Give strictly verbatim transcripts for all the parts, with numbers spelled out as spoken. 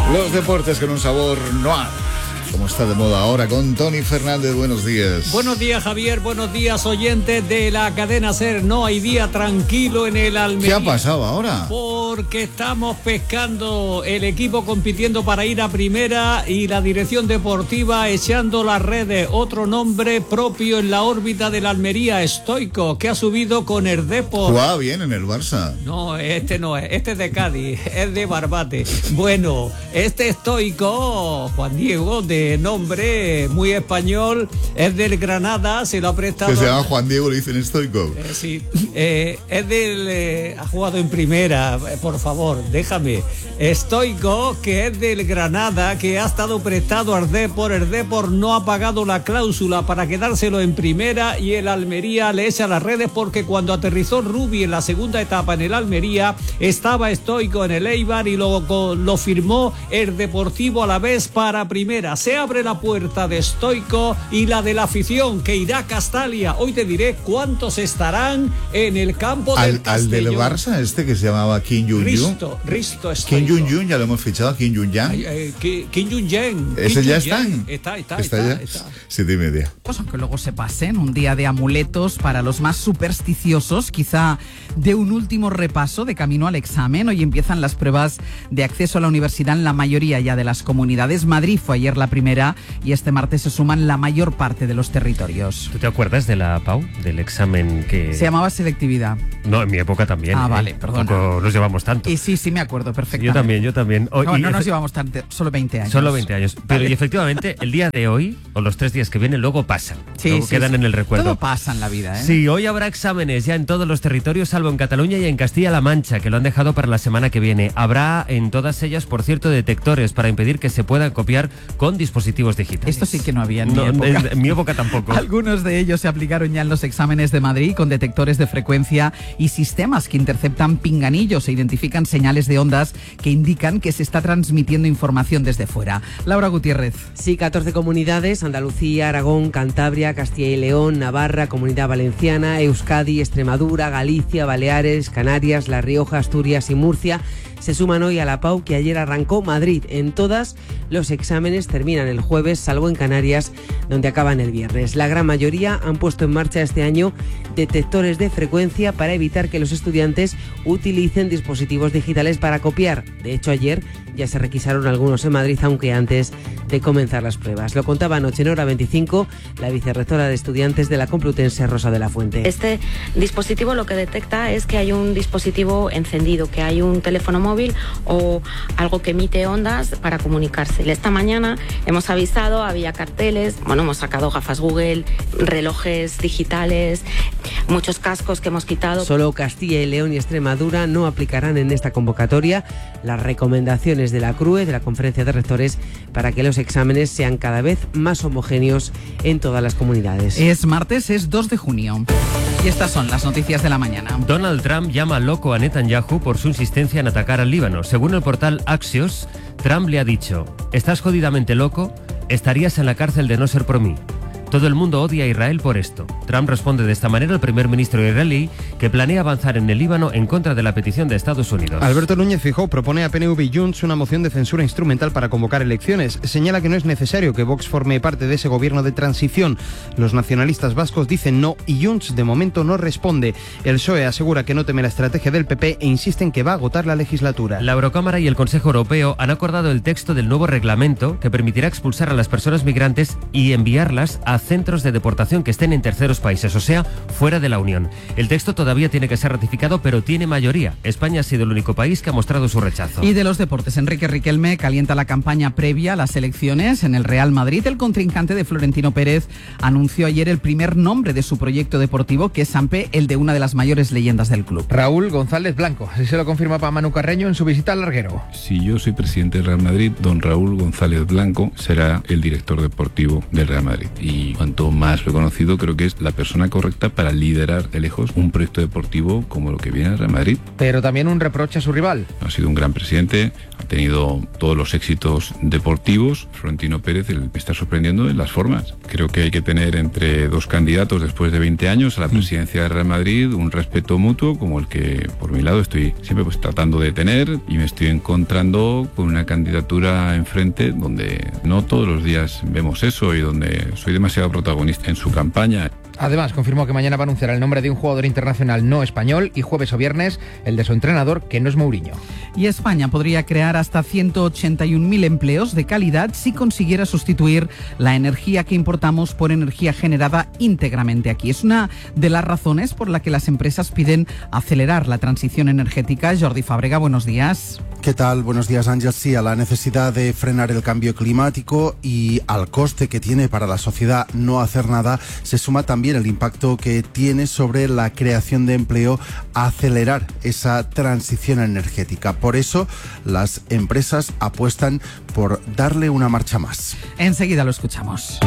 Los deportes con un sabor noir, como está de moda ahora, con Tony Fernández. Buenos días. Buenos días, Javier. Buenos días, oyentes de la cadena SER. No hay día tranquilo en el Almería. ¿Qué ha pasado ahora? Porque estamos pescando, el equipo compitiendo para ir a primera y la dirección deportiva echando las redes. Otro nombre propio en la órbita de la Almería, Stoico, que ha subido con el Depor. Jugaba bien en el Barça. No, este no es, este es de Cádiz, es de Barbate. Bueno, este Stoico, Juan Diego, de nombre muy español, es del Granada, se lo ha prestado. Que se llama Juan Diego, le dicen Stoico. Eh, sí, eh, es del. Eh, ha jugado en primera, por favor, déjame. Stoico, que es del Granada, que ha estado prestado al Depor. El Depor no ha pagado la cláusula para quedárselo en primera y el Almería le echa las redes porque cuando aterrizó Rubi en la segunda etapa en el Almería, estaba Stoico en el Eibar y lo, lo firmó el Deportivo Alavés para primera. Se abre la puerta de Stoico y la de la afición que irá a Castalia. Hoy te diré cuántos estarán en el campo al, del Castellón. Al del Barça, este que se llamaba Kim Jong-un. Risto, Risto Stoico. Kim Jong-un, ya lo hemos fichado, Kim Jong-un. Eh, Kim Jong-un. ¿Ese ya está? Está, está, está. ¿Está ya? está. Siete y media. Pues aunque luego se pasen, un día de amuletos para los más supersticiosos, quizá de un último repaso de camino al examen. Hoy empiezan las pruebas de acceso a la universidad en la mayoría ya de las comunidades. Madrid fue ayer la primera y este martes se suman la mayor parte de los territorios. ¿Tú te acuerdas de la Pau, del examen que...? Se llamaba selectividad. No, en mi época también. Ah, ¿eh? vale, perdona. Tampoco nos llevamos tanto. Y sí, sí me acuerdo perfectamente. Yo también, yo también. O, no, y no nos efe- llevamos tanto, solo veinte años. Solo veinte años. Pero y efectivamente, el día de hoy, o los tres días que vienen, luego pasan. Sí, luego sí, quedan sí. en el recuerdo. Todo pasa en la vida, ¿eh? Sí, hoy habrá exámenes ya en todos los territorios, salvo en Cataluña y en Castilla-La Mancha, que lo han dejado para la semana que viene. Habrá en todas ellas, por cierto, detectores para impedir que se puedan copiar con dispositivos digitales. Esto sí que no había en No, mi época. en, en mi época tampoco. Algunos de ellos se aplicaron ya en los exámenes de Madrid con detectores de frecuencia y sistemas que interceptan pinganillos e identifican señales de ondas que indican que se está transmitiendo información desde fuera. Laura Gutiérrez. Sí, catorce comunidades: Andalucía, Aragón, Cantabria, Castilla y León, Navarra, Comunidad Valenciana, Euskadi, Extremadura, Galicia, Baleares, Canarias, La Rioja, Asturias y Murcia se suman hoy a la Pau que ayer arrancó Madrid. En todas los exámenes terminan el jueves, salvo en Canarias, donde acaban el viernes. La gran mayoría han puesto en marcha este año detectores de frecuencia para evitar que los estudiantes utilicen dispositivos digitales para copiar. De hecho, ayer ya se requisaron algunos en Madrid, aunque antes de comenzar las pruebas. Lo contaba anoche en Hora veinticinco la vicerrectora de estudiantes de la Complutense, Rosa de la Fuente. Este dispositivo lo que detecta es que hay un dispositivo encendido, que hay un teléfono móvil o algo que emite ondas para comunicarse. Esta mañana hemos avisado, había carteles, bueno, hemos sacado gafas Google, relojes digitales, muchos cascos que hemos quitado. Solo Castilla y León y Extremadura no aplicarán en esta convocatoria las recomendaciones de la C R U E, de la Conferencia de Rectores, para que los exámenes sean cada vez más homogéneos en todas las comunidades. Es martes, es dos de junio. Y estas son las noticias de la mañana. Donald Trump llama loco a Netanyahu por su insistencia en atacar al Líbano. Según el portal Axios, Trump le ha dicho: ¿estás jodidamente loco? Estarías en la cárcel de no ser por mí. Todo el mundo odia a Israel por esto. Trump responde de esta manera al primer ministro israelí, que planea avanzar en el Líbano en contra de la petición de Estados Unidos. Alberto Núñez Feijóo propone a P N V y Junts una moción de censura instrumental para convocar elecciones. Señala que no es necesario que Vox forme parte de ese gobierno de transición. Los nacionalistas vascos dicen no y Junts de momento no responde. El P S O E asegura que no teme la estrategia del P P e insiste en que va a agotar la legislatura. La Eurocámara y el Consejo Europeo han acordado el texto del nuevo reglamento que permitirá expulsar a las personas migrantes y enviarlas a centros de deportación que estén en terceros países, o sea, fuera de la Unión. El texto todavía tiene que ser ratificado, pero tiene mayoría. España ha sido el único país que ha mostrado su rechazo. Y de los deportes, Enrique Riquelme calienta la campaña previa a las elecciones en el Real Madrid. El contrincante de Florentino Pérez anunció ayer el primer nombre de su proyecto deportivo, que es Sampe, el de una de las mayores leyendas del club. Raúl González Blanco, así se lo confirma para Manu Carreño en su visita al Larguero. Si yo soy presidente del Real Madrid, don Raúl González Blanco será el director deportivo del Real Madrid. Y cuanto más reconocido, creo que es la persona correcta para liderar de lejos un proyecto deportivo como lo que viene al Real Madrid. Pero también un reproche a su rival. Ha sido un gran presidente, ha tenido todos los éxitos deportivos. Florentino Pérez el, me está sorprendiendo en las formas. Creo que hay que tener entre dos candidatos después de veinte años a la presidencia del Real Madrid un respeto mutuo como el que por mi lado estoy siempre pues tratando de tener, y me estoy encontrando con una candidatura enfrente donde no todos los días vemos eso y donde soy demasiado protagonista en su campaña. Además, confirmó que mañana va a anunciar el nombre de un jugador internacional no español y jueves o viernes el de su entrenador, que no es Mourinho. Y España podría crear hasta ciento ochenta y un mil empleos de calidad si consiguiera sustituir la energía que importamos por energía generada íntegramente aquí. Es una de las razones por la que las empresas piden acelerar la transición energética. Jordi Fàbrega, buenos días. ¿Qué tal? Buenos días, Ángel. Sí, a la necesidad de frenar el cambio climático y al coste que tiene para la sociedad no hacer nada, se suma también el impacto que tiene sobre la creación de empleo acelerar esa transición energética. Por eso, las empresas apuestan por darle una marcha más. Enseguida lo escuchamos.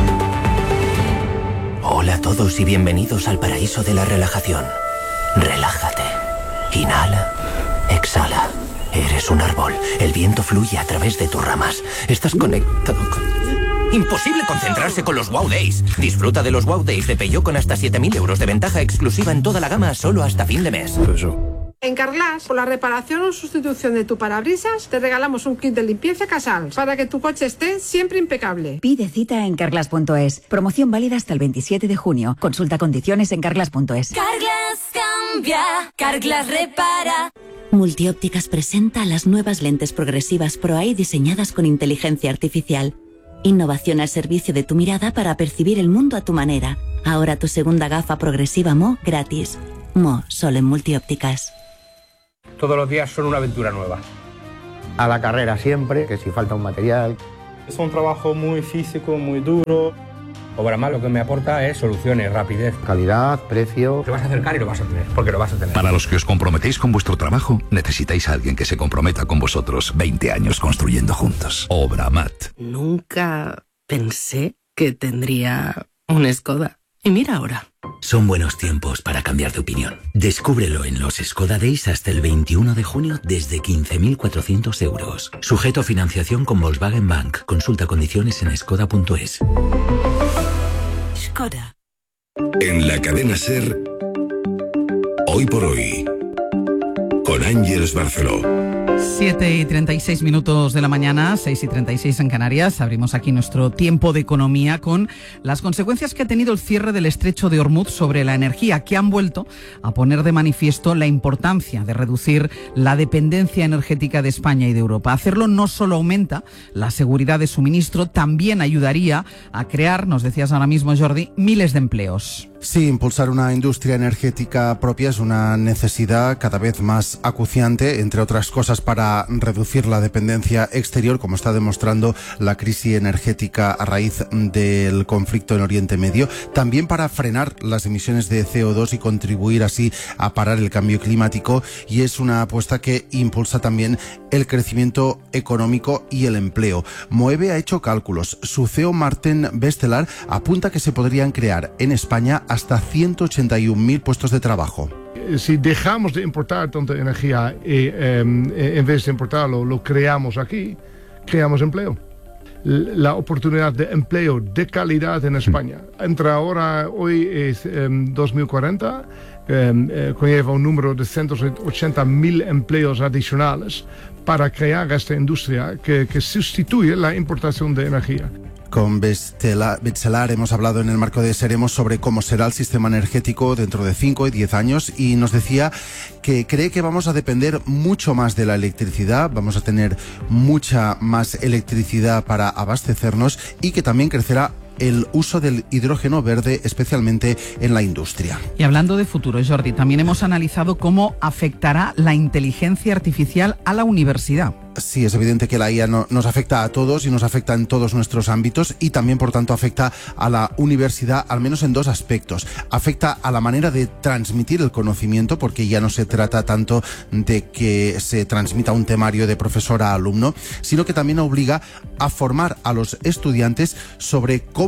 Hola a todos y bienvenidos al paraíso de la relajación. Relájate. Inhala. Exhala. Eres un árbol. El viento fluye a través de tus ramas. Estás conectado con... Imposible concentrarse con los Wow Days. Disfruta de los Wow Days de Peugeot con hasta siete mil euros de ventaja exclusiva en toda la gama solo hasta fin de mes. En Carglass, por la reparación o sustitución de tu parabrisas, te regalamos un kit de limpieza Casals para que tu coche esté siempre impecable. Pide cita en carglass punto es. Promoción válida hasta el veintisiete de junio. Consulta condiciones en carglass punto es. Carglass cambia, Carglass repara. Multiópticas presenta las nuevas lentes progresivas ProEye diseñadas con inteligencia artificial. Innovación al servicio de tu mirada para percibir el mundo a tu manera. Ahora tu segunda gafa progresiva Mo gratis. Mo, solo en Multiópticas. Todos los días son una aventura nueva. A la carrera siempre, que si falta un material. Es un trabajo muy físico, muy duro. Obramat lo que me aporta es soluciones, rapidez, calidad, precio. Te vas a acercar y lo vas a tener, porque lo vas a tener. Para los que os comprometéis con vuestro trabajo, necesitáis a alguien que se comprometa con vosotros. veinte años construyendo juntos. Obramat. Nunca pensé que tendría un Skoda. Y mira ahora. Son buenos tiempos para cambiar de opinión. Descúbrelo en los Skoda Days hasta el veintiuno de junio desde quince mil cuatrocientos euros. Sujeto a financiación con Volkswagen Bank. Consulta condiciones en skoda punto es. Skoda. En la cadena SER, Hoy por Hoy, con Ángeles Barceló. siete y treinta y seis minutos de la mañana, seis y treinta y seis en Canarias. Abrimos aquí nuestro tiempo de economía con las consecuencias que ha tenido el cierre del estrecho de Hormuz sobre la energía, que han vuelto a poner de manifiesto la importancia de reducir la dependencia energética de España y de Europa. Hacerlo no solo aumenta la seguridad de suministro, también ayudaría a crear, nos decías ahora mismo, Jordi, miles de empleos. Sí, impulsar una industria energética propia es una necesidad cada vez más acuciante, entre otras cosas para reducir la dependencia exterior, como está demostrando la crisis energética a raíz del conflicto en Oriente Medio, también para frenar las emisiones de C O dos y contribuir así a parar el cambio climático, y es una apuesta que impulsa también el crecimiento económico y el empleo. Moeve ha hecho cálculos. Su C E O Martín Bestelar apunta que se podrían crear en España hasta ciento ochenta y un mil puestos de trabajo. Si dejamos de importar tanta energía y eh, en vez de importarlo lo creamos aquí, creamos empleo. La oportunidad de empleo de calidad en España. Entre ahora, hoy es eh, dos mil cuarenta, eh, eh, conlleva un número de ciento ochenta mil empleos adicionales para crear esta industria que, que sustituye la importación de energía. Con Bestelar hemos hablado en el marco de Seremos sobre cómo será el sistema energético dentro de cinco y diez años, y nos decía que cree que vamos a depender mucho más de la electricidad, vamos a tener mucha más electricidad para abastecernos, y que también crecerá el uso del hidrógeno verde, especialmente en la industria. Y hablando de futuro, Jordi, también hemos analizado cómo afectará la inteligencia artificial a la universidad. Sí, es evidente que la I A no, nos afecta a todos y nos afecta en todos nuestros ámbitos, y también, por tanto, afecta a la universidad, al menos en dos aspectos. Afecta a la manera de transmitir el conocimiento, porque ya no se trata tanto de que se transmita un temario de profesor a alumno, sino que también obliga a formar a los estudiantes sobre cómo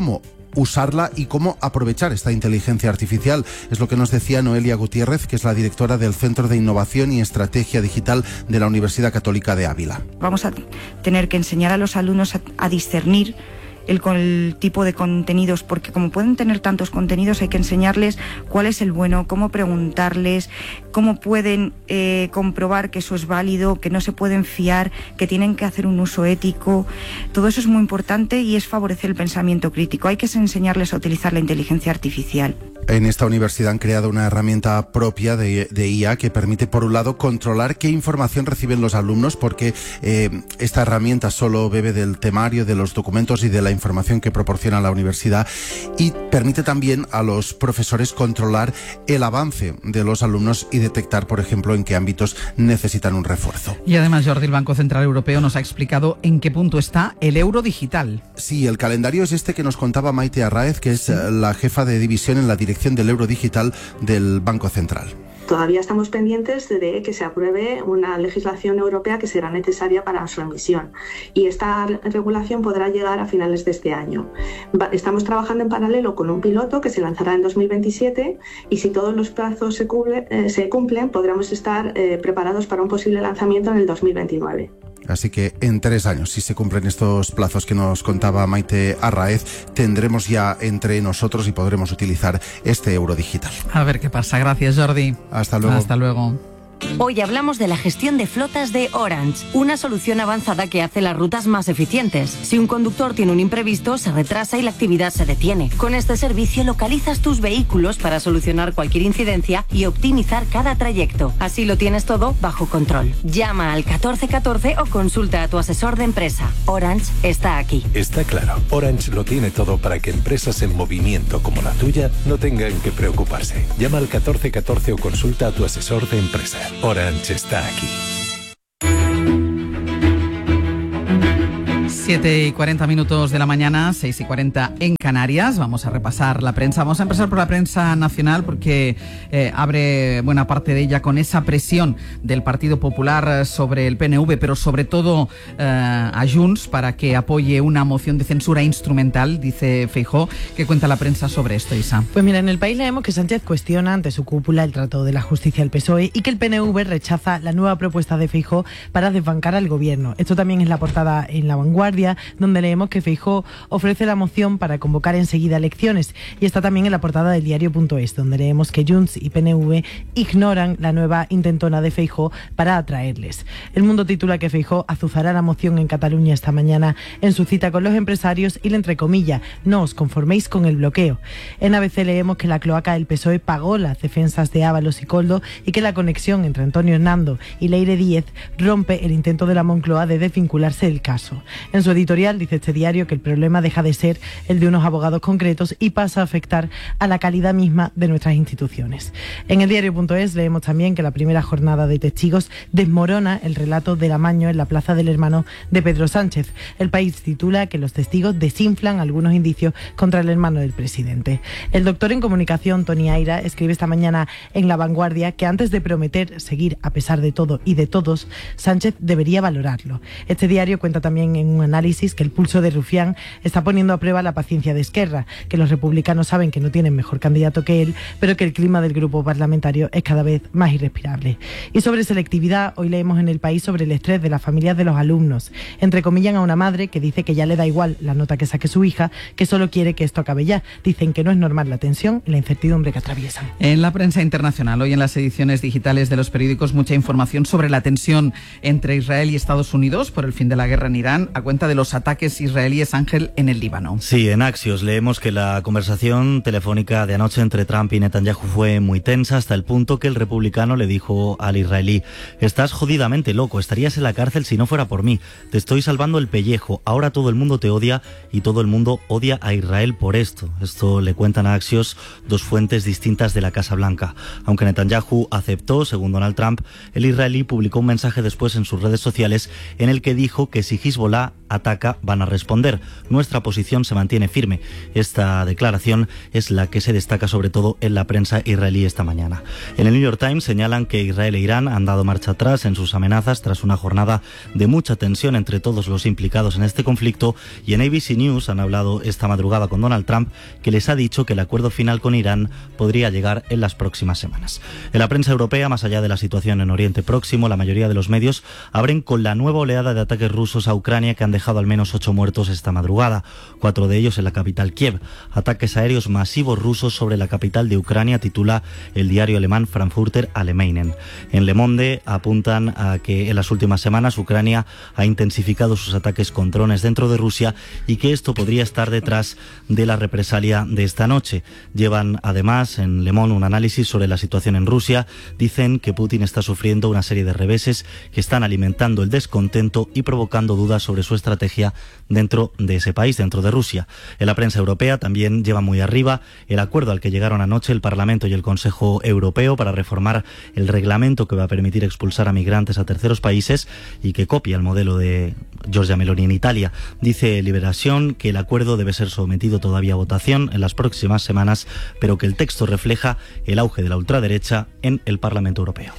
usarla y cómo aprovechar esta inteligencia artificial. Es lo que nos decía Noelia Gutiérrez, que es la directora del Centro de Innovación y Estrategia Digital de la Universidad Católica de Ávila. Vamos a tener que enseñar a los alumnos a, a discernir El, el tipo de contenidos, porque como pueden tener tantos contenidos hay que enseñarles cuál es el bueno, cómo preguntarles, cómo pueden eh, comprobar que eso es válido, que no se pueden fiar, que tienen que hacer un uso ético. Todo eso es muy importante y es favorecer el pensamiento crítico. Hay que enseñarles a utilizar la inteligencia artificial. En esta universidad han creado una herramienta propia de, de I A que permite, por un lado, controlar qué información reciben los alumnos, porque eh, esta herramienta solo bebe del temario, de los documentos y de la información que proporciona la universidad, y permite también a los profesores controlar el avance de los alumnos y detectar, por ejemplo, en qué ámbitos necesitan un refuerzo. Y además, Jordi, el Banco Central Europeo nos ha explicado en qué punto está el euro digital. Sí, el calendario es este que nos contaba Maite Arráez, que es sí. la jefa de división en la dirección del euro digital del Banco Central. Todavía estamos pendientes de que se apruebe una legislación europea que será necesaria para su emisión, y esta regulación podrá llegar a finales de este año. Estamos trabajando en paralelo con un piloto que se lanzará en dos mil veintisiete, y si todos los plazos se, cumple, eh, se cumplen, podremos estar eh, preparados para un posible lanzamiento en el dos mil veintinueve. Así que en tres años, si se cumplen estos plazos que nos contaba Maite Arráez, tendremos ya entre nosotros y podremos utilizar este euro digital. A ver qué pasa. Gracias, Jordi. Hasta luego. Hasta luego. Hoy hablamos de la gestión de flotas de Orange, una solución avanzada que hace las rutas más eficientes. Si un conductor tiene un imprevisto, se retrasa y la actividad se detiene. Con este servicio localizas tus vehículos para solucionar cualquier incidencia y optimizar cada trayecto. Así lo tienes todo bajo control. Llama al catorce catorce o consulta a tu asesor de empresa. Orange está aquí. Está claro, Orange lo tiene todo para que empresas en movimiento como la tuya no tengan que preocuparse. Llama al catorce catorce o consulta a tu asesor de empresa. Orange está aquí. siete y cuarenta minutos de la mañana, seis y cuarenta en Canarias. Vamos a repasar la prensa. Vamos a empezar por la prensa nacional porque eh, abre buena parte de ella con esa presión del Partido Popular sobre el P N V, pero sobre todo eh, a Junts para que apoye una moción de censura instrumental, dice Feijóo. ¿Qué cuenta la prensa sobre esto, Isa? Pues mira, en El País leemos que Sánchez cuestiona ante su cúpula el trato de la justicia del P S O E y que el P N V rechaza la nueva propuesta de Feijóo para desbancar al gobierno. Esto también es la portada en La Vanguardia, donde leemos que Feijóo ofrece la moción para convocar enseguida elecciones, y está también en la portada del diario punto es, donde leemos que Junts y P N V ignoran la nueva intentona de Feijóo para atraerles. El Mundo titula que Feijóo azuzará la moción en Cataluña esta mañana en su cita con los empresarios y le entrecomilla: no os conforméis con el bloqueo. En A B C leemos que la cloaca del P S O E pagó las defensas de Ábalos y Koldo y que la conexión entre Antonio Hernando y Leire Díez rompe el intento de la Moncloa de desvincularse del caso. En su editorial dice este diario que el problema deja de ser el de unos abogados concretos y pasa a afectar a la calidad misma de nuestras instituciones. En el diario punto es leemos también que la primera jornada de testigos desmorona el relato del amaño en la plaza del hermano de Pedro Sánchez. El País titula que los testigos desinflan algunos indicios contra el hermano del presidente. El doctor en comunicación Tony Aira escribe esta mañana en La Vanguardia que antes de prometer seguir a pesar de todo y de todos, Sánchez debería valorarlo. Este diario cuenta también en un análisis que el pulso de Rufián está poniendo a prueba la paciencia de Esquerra, que los republicanos saben que no tienen mejor candidato que él, pero que el clima del grupo parlamentario es cada vez más irrespirable. Y sobre selectividad, hoy leemos en El País sobre el estrés de las familias de los alumnos. Entrecomillan a una madre que dice que ya le da igual la nota que saque su hija, que solo quiere que esto acabe ya. Dicen que no es normal la tensión y la incertidumbre que atraviesan. En la prensa internacional, hoy en las ediciones digitales de los periódicos, mucha información sobre la tensión entre Israel y Estados Unidos por el fin de la guerra en Irán, a cuenta de los ataques israelíes, Ángel, en el Líbano. Sí, en Axios leemos que la conversación telefónica de anoche entre Trump y Netanyahu fue muy tensa, hasta el punto que el republicano le dijo al israelí: estás jodidamente loco, estarías en la cárcel si no fuera por mí, te estoy salvando el pellejo, ahora todo el mundo te odia y todo el mundo odia a Israel por esto. Esto le cuentan a Axios dos fuentes distintas de la Casa Blanca. Aunque Netanyahu aceptó, según Donald Trump, el israelí publicó un mensaje después en sus redes sociales en el que dijo que si Hezbollah ataca, van a responder. Nuestra posición se mantiene firme. Esta declaración es la que se destaca sobre todo en la prensa israelí esta mañana. En el New York Times señalan que Israel e Irán han dado marcha atrás en sus amenazas tras una jornada de mucha tensión entre todos los implicados en este conflicto, y en A B C News han hablado esta madrugada con Donald Trump, que les ha dicho que el acuerdo final con Irán podría llegar en las próximas semanas. En la prensa europea, más allá de la situación en Oriente Próximo, la mayoría de los medios abren con la nueva oleada de ataques rusos a Ucrania que han dejado al menos ocho muertos esta madrugada, cuatro de ellos en la capital Kiev. Ataques aéreos masivos rusos sobre la capital de Ucrania, titula el diario alemán Frankfurter Allgemeine. En Le Monde apuntan a que en las últimas semanas Ucrania ha intensificado sus ataques con drones dentro de Rusia y que esto podría estar detrás de la represalia de esta noche. Llevan además en Le Monde un análisis sobre la situación en Rusia. Dicen que Putin está sufriendo una serie de reveses que están alimentando el descontento y provocando dudas sobre su estrategia dentro de ese país, dentro de Rusia. En la prensa europea también lleva muy arriba el acuerdo al que llegaron anoche el Parlamento y el Consejo Europeo para reformar el reglamento que va a permitir expulsar a migrantes a terceros países y que copia el modelo de Giorgia Meloni en Italia. Dice Liberación que el acuerdo debe ser sometido todavía a votación en las próximas semanas, pero que el texto refleja el auge de la ultraderecha en el Parlamento Europeo.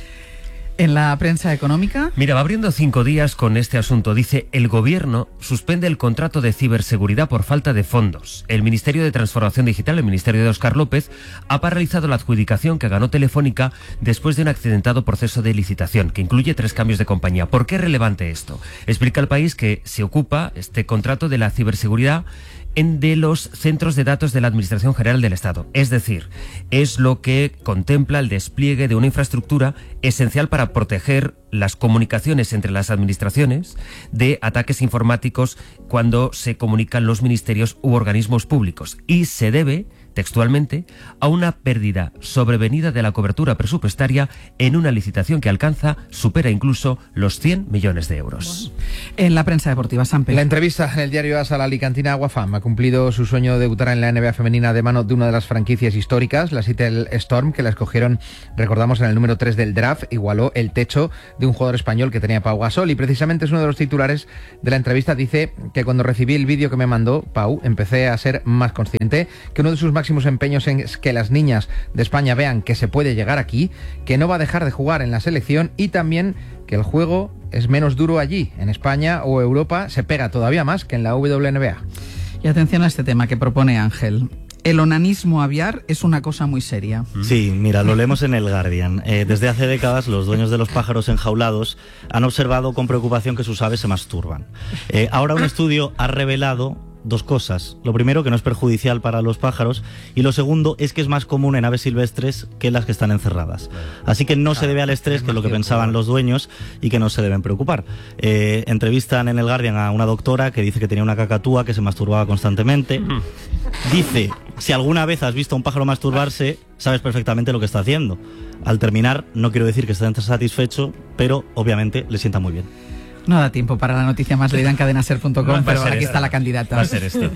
En la prensa económica... Mira, va abriendo cinco días con este asunto. Dice, el gobierno suspende el contrato de ciberseguridad por falta de fondos. El Ministerio de Transformación Digital, el Ministerio de Óscar López, ha paralizado la adjudicación que ganó Telefónica después de un accidentado proceso de licitación, que incluye tres cambios de compañía. ¿Por qué es relevante esto? Explica el País que se ocupa este contrato de la ciberseguridad en de los centros de datos de la Administración General del Estado. Es decir, es lo que contempla el despliegue de una infraestructura esencial para proteger las comunicaciones entre las administraciones de ataques informáticos cuando se comunican los ministerios u organismos públicos. Y se debe, textualmente, a una pérdida sobrevenida de la cobertura presupuestaria en una licitación que alcanza, supera incluso los cien millones de euros. Bueno, en la prensa deportiva, Sampe. La entrevista en el diario AS a la alicantina Aguafam ha cumplido su sueño de debutar en la N B A femenina de mano de una de las franquicias históricas, la Seattle Storm, que la escogieron, recordamos, en el número tres del draft, igualó el techo de un jugador español que tenía Pau Gasol, y precisamente es uno de los titulares de la entrevista. Dice que cuando recibí el vídeo que me mandó Pau, empecé a ser más consciente que uno de sus máximos empeños es que las niñas de España vean que se puede llegar aquí, que no va a dejar de jugar en la selección y también que el juego es menos duro allí. En España o Europa se pega todavía más que en la W N B A. Y atención a este tema que propone Ángel. El onanismo aviar es una cosa muy seria. Sí, mira, lo leemos en el Guardian. Eh, desde hace décadas los dueños de los pájaros enjaulados han observado con preocupación que sus aves se masturban. Eh, ahora un estudio ha revelado dos cosas. Lo primero, que no es perjudicial para los pájaros, y lo segundo es que es más común en aves silvestres que en las que están encerradas. Así que no se debe al estrés, que es lo que pensaban los dueños, y que no se deben preocupar. Eh, entrevistan en el Guardian a una doctora que dice que tenía una cacatúa que se masturbaba constantemente. Dice, si alguna vez has visto a un pájaro masturbarse, sabes perfectamente lo que está haciendo. Al terminar, no quiero decir que esté satisfecho, pero obviamente le sienta muy bien. No da tiempo para la noticia más leída en cadena ser punto com, pero aquí está la candidata. Va a ser esto.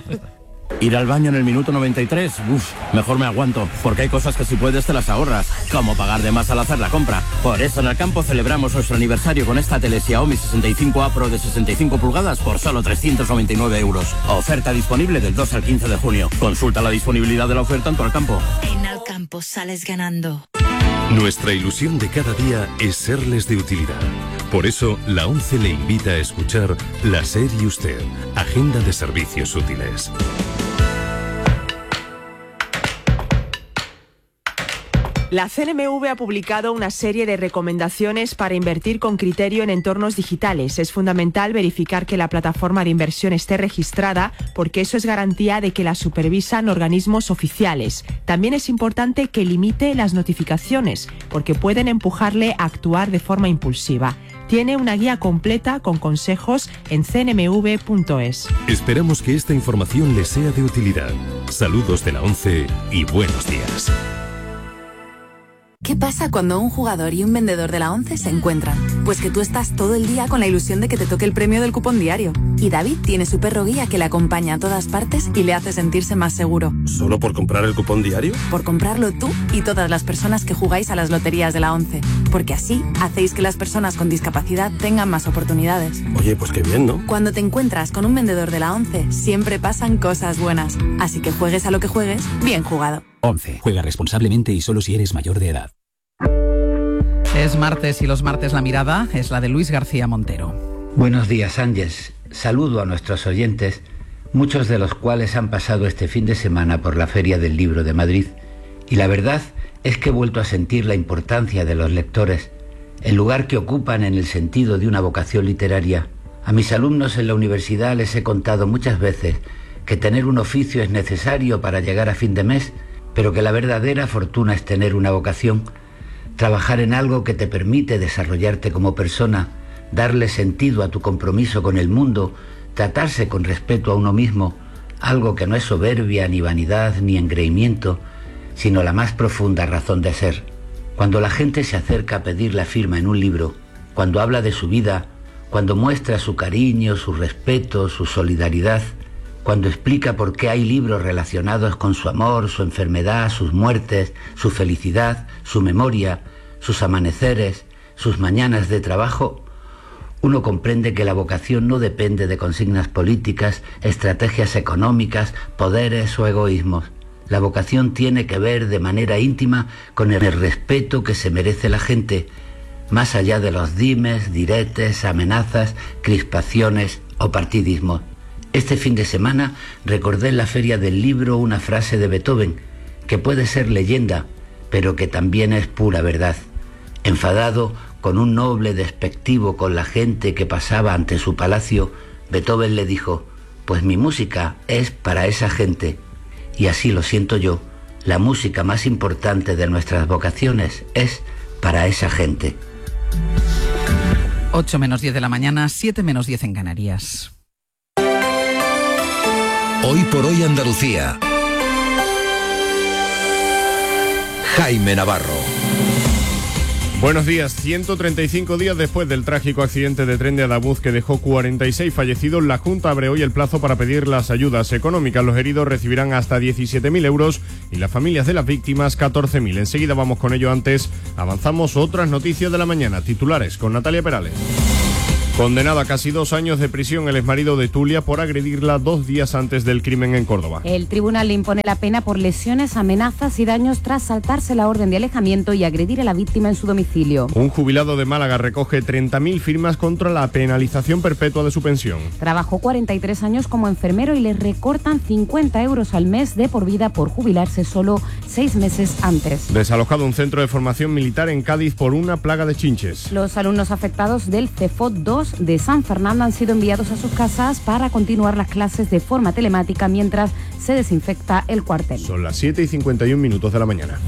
Ir al baño en el minuto noventa y tres, uff, mejor me aguanto, porque hay cosas que si puedes te las ahorras, como pagar de más al hacer la compra. Por eso en Alcampo celebramos nuestro aniversario con esta tele Xiaomi sesenta y cinco A Pro de sesenta y cinco pulgadas por solo trescientos noventa y nueve euros. Oferta disponible del dos al quince de junio. Consulta la disponibilidad de la oferta en tu Alcampo. En Alcampo sales ganando. Nuestra ilusión de cada día es serles de utilidad. Por eso, la ONCE le invita a escuchar La SER y Usted, Agenda de Servicios Útiles. La C N M V ha publicado una serie de recomendaciones para invertir con criterio en entornos digitales. Es fundamental verificar que la plataforma de inversión esté registrada, porque eso es garantía de que la supervisan organismos oficiales. También es importante que limite las notificaciones, porque pueden empujarle a actuar de forma impulsiva. Tiene una guía completa con consejos en c n m v punto es. Esperamos que esta información les sea de utilidad. Saludos de la ONCE y buenos días. ¿Qué pasa cuando un jugador y un vendedor de la ONCE se encuentran? Pues que tú estás todo el día con la ilusión de que te toque el premio del cupón diario. Y David tiene su perro guía que le acompaña a todas partes y le hace sentirse más seguro. ¿Solo por comprar el cupón diario? Por comprarlo tú y todas las personas que jugáis a las loterías de la ONCE. Porque así hacéis que las personas con discapacidad tengan más oportunidades. Oye, pues qué bien, ¿no? Cuando te encuentras con un vendedor de la ONCE, siempre pasan cosas buenas. Así que juegues a lo que juegues, bien jugado. ONCE. Juega responsablemente y solo si eres mayor de edad. Es martes y los martes la mirada es la de Luis García Montero. Buenos días, Ángeles. Saludo a nuestros oyentes, muchos de los cuales han pasado este fin de semana por la Feria del Libro de Madrid. Y la verdad es que he vuelto a sentir la importancia de los lectores, el lugar que ocupan en el sentido de una vocación literaria. A mis alumnos en la universidad les he contado muchas veces que tener un oficio es necesario para llegar a fin de mes, pero que la verdadera fortuna es tener una vocación. Trabajar en algo que te permite desarrollarte como persona, darle sentido a tu compromiso con el mundo, tratarse con respeto a uno mismo, algo que no es soberbia, ni vanidad, ni engreimiento, sino la más profunda razón de ser. Cuando la gente se acerca a pedir la firma en un libro, cuando habla de su vida, cuando muestra su cariño, su respeto, su solidaridad, cuando explica por qué hay libros relacionados con su amor, su enfermedad, sus muertes, su felicidad, su memoria, sus amaneceres, sus mañanas de trabajo, uno comprende que la vocación no depende de consignas políticas, estrategias económicas, poderes o egoísmos. La vocación tiene que ver de manera íntima con el respeto que se merece la gente, más allá de los dimes, diretes, amenazas, crispaciones o partidismos. Este fin de semana recordé en la Feria del Libro una frase de Beethoven, que puede ser leyenda, pero que también es pura verdad. Enfadado, con un noble despectivo con la gente que pasaba ante su palacio, Beethoven le dijo: pues mi música es para esa gente. Y así lo siento yo, la música más importante de nuestras vocaciones es para esa gente. ocho menos diez de la mañana, siete menos diez en Canarias. Hoy por hoy Andalucía. Jaime Navarro. Buenos días. ciento treinta y cinco días después del trágico accidente de tren de Adamuz que dejó cuarenta y seis fallecidos, la Junta abre hoy el plazo para pedir las ayudas económicas. Los heridos recibirán hasta diecisiete mil euros y las familias de las víctimas catorce mil. Enseguida vamos con ello. Antes avanzamos otras noticias de la mañana. Titulares con Natalia Perales. Condenado a casi dos años de prisión el exmarido de Tulia por agredirla dos días antes del crimen en Córdoba. El tribunal le impone la pena por lesiones, amenazas y daños tras saltarse la orden de alejamiento y agredir a la víctima en su domicilio. Un jubilado de Málaga recoge treinta mil firmas contra la penalización perpetua de su pensión. Trabajó cuarenta y tres años como enfermero y le recortan cincuenta euros al mes de por vida por jubilarse solo seis meses antes. Desalojado un centro de formación militar en Cádiz por una plaga de chinches. Los alumnos afectados del CEFOT dos de San Fernando han sido enviados a sus casas para continuar las clases de forma telemática mientras se desinfecta el cuartel. Son las siete y cincuenta y un minutos de la mañana.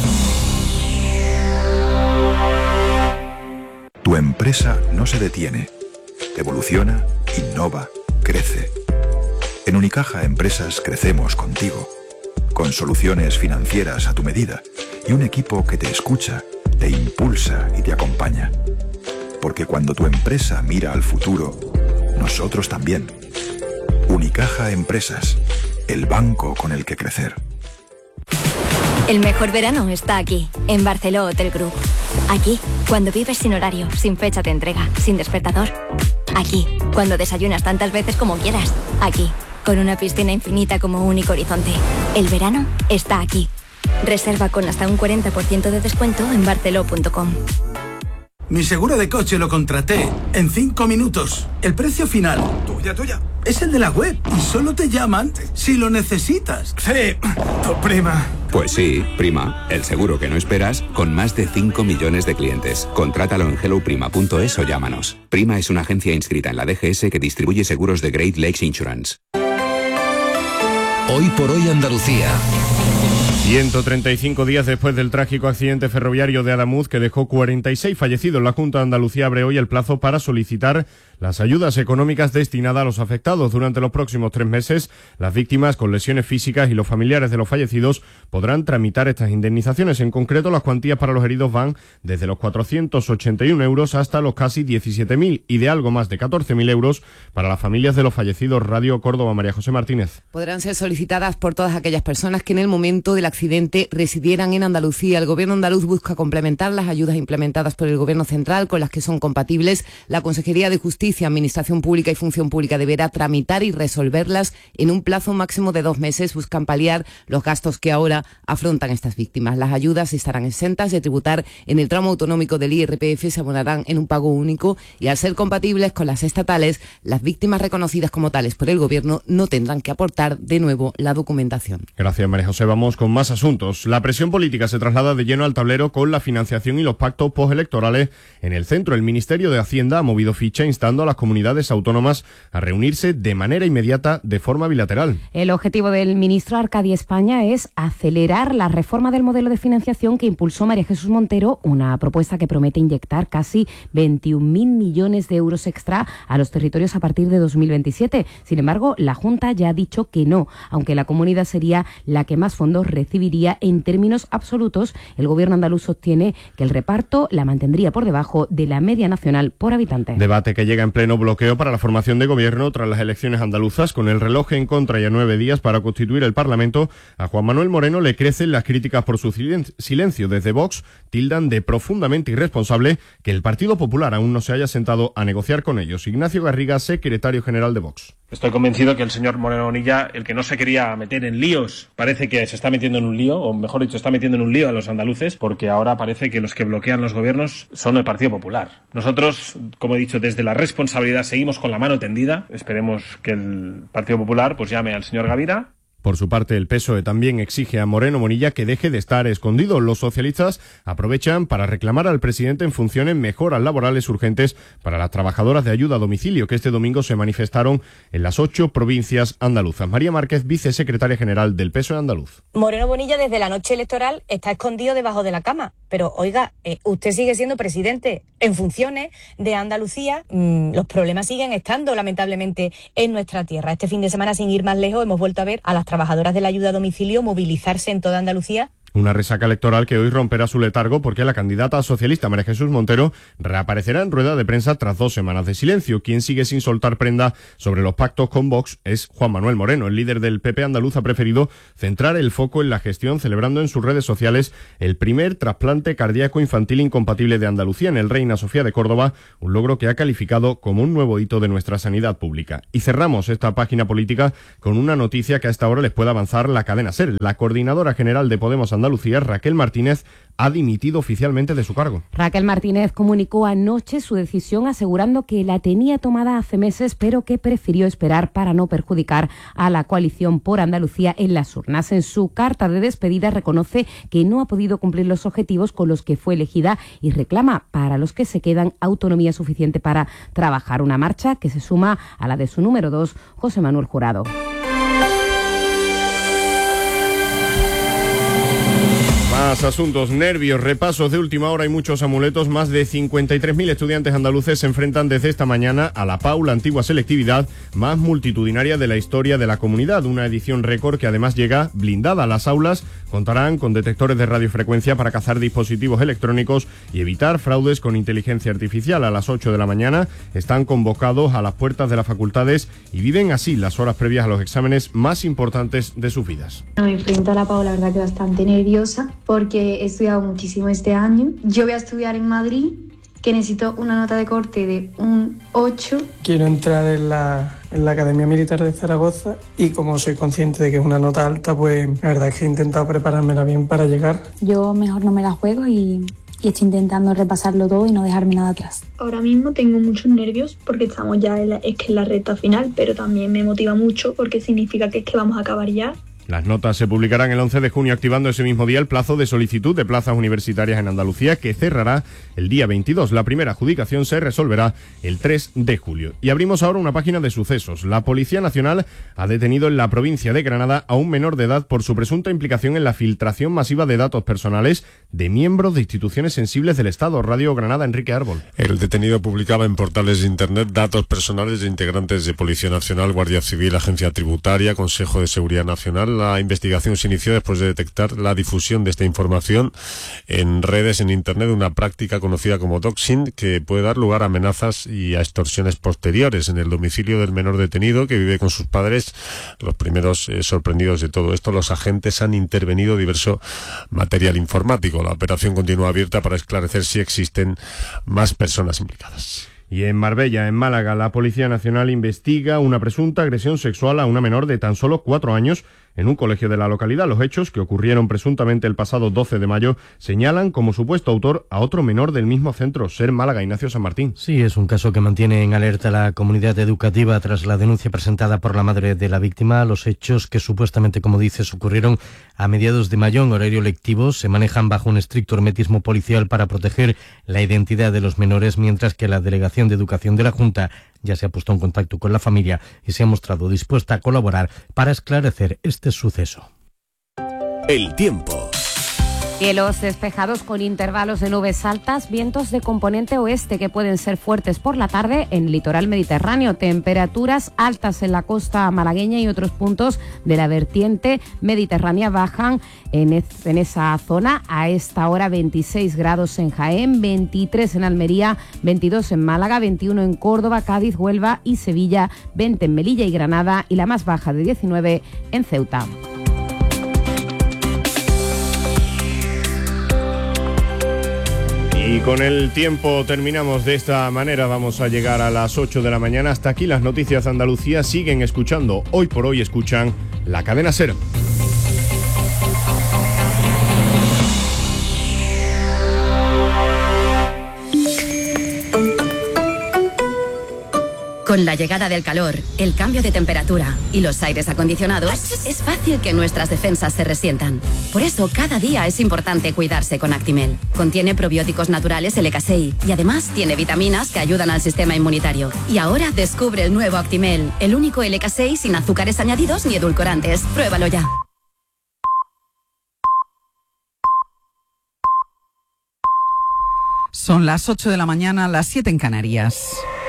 Tu empresa no se detiene. Evoluciona, innova, crece. En Unicaja Empresas crecemos contigo, con soluciones financieras a tu medida y un equipo que te escucha, te impulsa y te acompaña. Porque cuando tu empresa mira al futuro, nosotros también. Unicaja Empresas, el banco con el que crecer. El mejor verano está aquí, en Barceló Hotel Group. Aquí, cuando vives sin horario, sin fecha de entrega, sin despertador. Aquí, cuando desayunas tantas veces como quieras. Aquí, con una piscina infinita como único horizonte. El verano está aquí. Reserva con hasta un cuarenta por ciento de descuento en barceló punto com. Mi seguro de coche lo contraté en cinco minutos. El precio final, tuya, tuya, es el de la web y solo te llaman si lo necesitas. Sí, tu prima. Pues sí, prima, el seguro que no esperas con más de cinco millones de clientes. Contrátalo en hello prima punto es o llámanos. Prima es una agencia inscrita en la D G S que distribuye seguros de Great Lakes Insurance. Hoy por hoy Andalucía. ciento treinta y cinco días después del trágico accidente ferroviario de Adamuz que dejó cuarenta y seis fallecidos, la Junta de Andalucía abre hoy el plazo para solicitar las ayudas económicas destinadas a los afectados. Durante los próximos tres meses, las víctimas con lesiones físicas y los familiares de los fallecidos podrán tramitar estas indemnizaciones. En concreto, las cuantías para los heridos van desde los cuatrocientos ochenta y uno euros hasta los casi diecisiete mil y de algo más de catorce mil euros para las familias de los fallecidos. Radio Córdoba, María José Martínez. Podrán ser solicitadas por todas aquellas personas que en el momento del accidente residieran en Andalucía. El Gobierno andaluz busca complementar las ayudas implementadas por el Gobierno central con las que son compatibles. La Consejería de Justicia, Administración Pública y Función Pública deberá tramitar y resolverlas en un plazo máximo de dos meses. Buscan paliar los gastos que ahora afrontan estas víctimas. Las ayudas estarán exentas de tributar en el tramo autonómico del I R P F, se abonarán en un pago único y al ser compatibles con las estatales, las víctimas reconocidas como tales por el Gobierno no tendrán que aportar de nuevo la documentación. Gracias, María José. Vamos con más asuntos. La presión política se traslada de lleno al tablero con la financiación y los pactos postelectorales en el centro. El Ministerio de Hacienda ha movido ficha instando a las comunidades autónomas a reunirse de manera inmediata de forma bilateral. El objetivo del ministro Arcadi España es acelerar la reforma del modelo de financiación que impulsó María Jesús Montero, una propuesta que promete inyectar casi veintiún mil millones de euros extra a los territorios a partir de dos mil veintisiete. Sin embargo, la Junta ya ha dicho que no, aunque la comunidad sería la que más fondos recibiría en términos absolutos. El Gobierno andaluz sostiene que el reparto la mantendría por debajo de la media nacional por habitante. Debate que llega en pleno bloqueo para la formación de gobierno tras las elecciones andaluzas. Con el reloj en contra y a nueve días para constituir el Parlamento, a Juan Manuel Moreno le crecen las críticas por su silencio. Desde Vox tildan de profundamente irresponsable que el Partido Popular aún no se haya sentado a negociar con ellos. Ignacio Garriga, secretario general de Vox. Estoy convencido que el señor Moreno Bonilla, el que no se quería meter en líos, parece que se está metiendo en un lío, o mejor dicho, está metiendo en un lío a los andaluces, porque ahora parece que los que bloquean los gobiernos son el Partido Popular. Nosotros, como he dicho, desde la responsabilidad seguimos con la mano tendida. Esperemos que el Partido Popular pues llame al señor Gavira. Por su parte, el P S O E también exige a Moreno Bonilla que deje de estar escondido. Los socialistas aprovechan para reclamar al presidente en funciones mejoras laborales urgentes para las trabajadoras de ayuda a domicilio que este domingo se manifestaron en las ocho provincias andaluzas. María Márquez, vicesecretaria general del P S O E andaluz. Moreno Bonilla desde la noche electoral está escondido debajo de la cama. Pero, oiga, eh, usted sigue siendo presidente en funciones de Andalucía. Mm, los problemas siguen estando, lamentablemente, en nuestra tierra. Este fin de semana, sin ir más lejos, hemos vuelto a ver a las trabajadoras de la ayuda a domicilio movilizarse en toda Andalucía. Una resaca electoral que hoy romperá su letargo porque la candidata socialista María Jesús Montero reaparecerá en rueda de prensa tras dos semanas de silencio. Quien sigue sin soltar prenda sobre los pactos con Vox es Juan Manuel Moreno. El líder del P P andaluz ha preferido centrar el foco en la gestión, celebrando en sus redes sociales el primer trasplante cardíaco infantil incompatible de Andalucía en el Reina Sofía de Córdoba, un logro que ha calificado como un nuevo hito de nuestra sanidad pública. Y cerramos esta página política con una noticia que a esta hora les puede avanzar la cadena SER. La coordinadora general de Podemos Andalucía, Raquel Martínez, ha dimitido oficialmente de su cargo. Raquel Martínez comunicó anoche su decisión asegurando que la tenía tomada hace meses, pero que prefirió esperar para no perjudicar a la coalición por Andalucía en las urnas. En su carta de despedida reconoce que no ha podido cumplir los objetivos con los que fue elegida y reclama para los que se quedan autonomía suficiente para trabajar. Una marcha que se suma a la de su número dos, José Manuel Jurado. Más asuntos, nervios, repasos de última hora y muchos amuletos. Más de cincuenta y tres mil estudiantes andaluces se enfrentan desde esta mañana a la P A U, la antigua selectividad más multitudinaria de la historia de la comunidad. Una edición récord que además llega blindada. Las aulas contarán con detectores de radiofrecuencia para cazar dispositivos electrónicos y evitar fraudes con inteligencia artificial. A las ocho de la mañana están convocados a las puertas de las facultades y viven así las horas previas a los exámenes más importantes de sus vidas. Me enfrento a la P A U, la verdad que bastante nerviosa, porque he estudiado muchísimo este año. Yo voy a estudiar en Madrid, que necesito una nota de corte de un ocho. Quiero entrar en la, en la Academia Militar de Zaragoza y como soy consciente de que es una nota alta, pues la verdad es que he intentado preparármela bien para llegar. Yo mejor no me la juego y, y estoy intentando repasarlo todo y no dejarme nada atrás. Ahora mismo tengo muchos nervios porque estamos ya en la, es que en la recta final, pero también me motiva mucho porque significa que es que vamos a acabar ya. Las notas se publicarán el once de junio, activando ese mismo día el plazo de solicitud de plazas universitarias en Andalucía, que cerrará el día veintidós. La primera adjudicación se resolverá el tres de julio. Y abrimos ahora una página de sucesos. La Policía Nacional ha detenido en la provincia de Granada a un menor de edad por su presunta implicación en la filtración masiva de datos personales de miembros de instituciones sensibles del Estado. Radio Granada, Enrique Árbol. El detenido publicaba en portales de Internet datos personales de integrantes de Policía Nacional, Guardia Civil, Agencia Tributaria, Consejo de Seguridad Nacional. La investigación se inició después de detectar la difusión de esta información en redes, en Internet, una práctica conocida como doxing, que puede dar lugar a amenazas y a extorsiones posteriores. En el domicilio del menor detenido, que vive con sus padres, los primeros eh, sorprendidos de todo esto, los agentes han intervenido diverso material informático. La operación continúa abierta para esclarecer si existen más personas implicadas. Y en Marbella, en Málaga, la Policía Nacional investiga una presunta agresión sexual a una menor de tan solo cuatro años en un colegio de la localidad. Los hechos, que ocurrieron presuntamente el pasado doce de mayo, señalan como supuesto autor a otro menor del mismo centro, SER Málaga, Ignacio San Martín. Sí, es un caso que mantiene en alerta a la comunidad educativa tras la denuncia presentada por la madre de la víctima. Los hechos, que supuestamente, como dices, ocurrieron a mediados de mayo en horario lectivo, se manejan bajo un estricto hermetismo policial para proteger la identidad de los menores, mientras que la Delegación de Educación de la Junta ya se ha puesto en contacto con la familia y se ha mostrado dispuesta a colaborar para esclarecer este suceso. El tiempo. Cielos despejados con intervalos de nubes altas, vientos de componente oeste que pueden ser fuertes por la tarde en el litoral mediterráneo, temperaturas altas en la costa malagueña y otros puntos de la vertiente mediterránea bajan en, es, en esa zona. A esta hora veintiséis grados en Jaén, veintitrés en Almería, veintidós en Málaga, veintiuno en Córdoba, Cádiz, Huelva y Sevilla, veinte en Melilla y Granada y la más baja de diecinueve en Ceuta. Y con el tiempo terminamos de esta manera. Vamos a llegar a las ocho de la mañana. Hasta aquí las noticias de Andalucía. Siguen escuchando Hoy por Hoy, escuchan la cadena SER. Con la llegada del calor, el cambio de temperatura y los aires acondicionados, es fácil que nuestras defensas se resientan. Por eso, cada día es importante cuidarse con Actimel. Contiene probióticos naturales L K seis y además tiene vitaminas que ayudan al sistema inmunitario. Y ahora descubre el nuevo Actimel, el único L K seis sin azúcares añadidos ni edulcorantes. Pruébalo ya. Son las ocho de la mañana, las siete en Canarias.